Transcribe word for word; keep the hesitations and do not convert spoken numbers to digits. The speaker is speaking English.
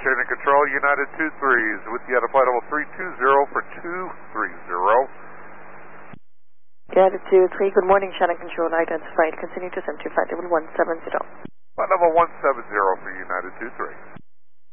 Shannon Control, United two three is with you at a flight level three two zero for two three zero. United two three, good morning, Shannon Control, identified. Continue to center flight level one seven zero. Flight level one seven zero for United two three.